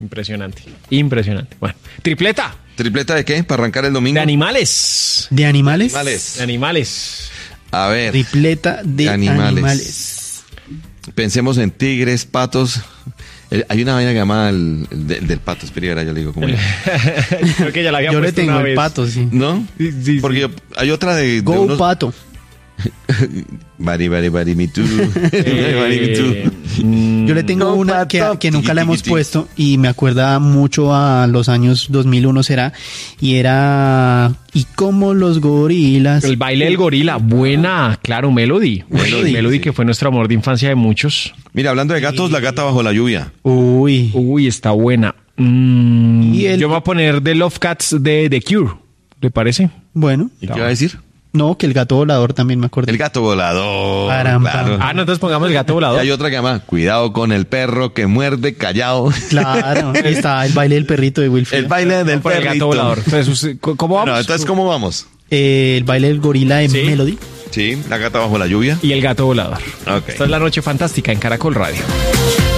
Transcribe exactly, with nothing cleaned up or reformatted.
Impresionante, impresionante. Bueno, tripleta. ¿Tripleta de qué? ¿Para arrancar el domingo? De animales. ¿De animales? Animales. De animales. A ver. Tripleta de Animales. animales. Pensemos en tigres, patos. El- hay una vaina llamada el, el de- el del pato. Espera, ahora yo le digo cómo es. Creo que ya la había Yo le puesto tengo una el vez. pato, sí. ¿No? Sí, sí, Porque sí. yo- hay otra de, de Go unos... pato. Bari, bari, bari, me too. Eh, Bari, me too. mm, Yo le tengo Go una que, pato. que nunca la Tiqui, hemos tiqui, tiqui. puesto y me acuerda mucho a los años dos mil uno será, y era ¿y cómo los gorilas? El baile del gorila, buena, claro, Melody. Melody, Melody, sí. que fue nuestro amor de infancia de muchos. Mira, hablando de gatos, la gata bajo la lluvia. Uy. Uy, está buena. Mm, Y el- Yo me voy a poner The Love Cats de The Cure, ¿le parece? Bueno, ¿Y qué va a decir? no, que el gato volador también me acuerdo. El gato volador. Param, claro. Ah, no, entonces pongamos el gato Y volador. hay otra que llama Cuidado con el perro que muerde callado. Claro, está el baile del perrito de Wilfried. El baile del Por el perrito. gato volador. Entonces, usted- ¿cómo vamos? No, entonces, ¿cómo vamos? Eh, el baile del gorila de Sí. Melody. Sí, la gata bajo la lluvia. Y el gato volador. Ok. Esta es la noche fantástica en Caracol Radio.